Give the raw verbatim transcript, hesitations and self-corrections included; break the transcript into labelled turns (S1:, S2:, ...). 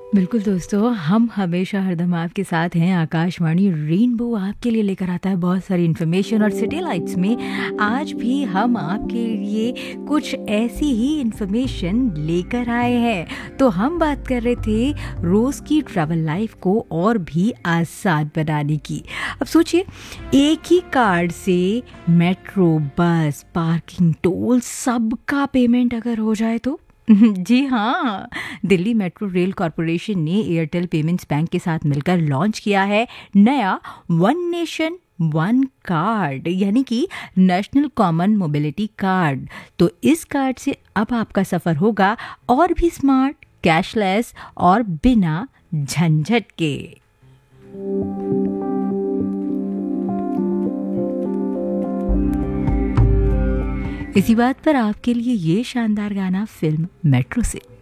S1: बिल्कुल दोस्तों, हम हमेशा हरदम आपके साथ हैं। आकाशवाणी रेनबो आपके लिए लेकर आता है बहुत सारी इन्फॉर्मेशन, और सिटी लाइट्स में आज भी हम आपके लिए कुछ ऐसी ही इन्फॉर्मेशन लेकर आए हैं। तो हम बात कर रहे थे रोज़ की ट्रैवल लाइफ को और भी आसान बनाने की। अब सोचिए, एक ही कार्ड से मेट्रो, बस, पार्किंग, टोल सबका पेमेंट अगर हो जाए तो जी हाँ, दिल्ली मेट्रो रेल कॉरपोरेशन ने एयरटेल पेमेंट्स बैंक के साथ मिलकर लॉन्च किया है नया वन नेशन वन कार्ड, यानी कि नेशनल कॉमन मोबिलिटी कार्ड। तो इस कार्ड से अब आपका सफ़र होगा और भी स्मार्ट, कैशलेस और बिना झंझट के। इसी बात पर आपके लिए ये शानदार गाना फिल्म मेट्रो से।